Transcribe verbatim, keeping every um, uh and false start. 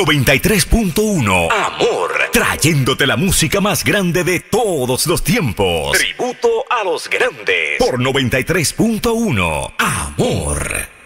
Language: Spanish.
noventa y tres punto uno. Amor. Trayéndote la música más grande de todos los tiempos. Tributo a los grandes. Por noventa y tres punto uno. Amor.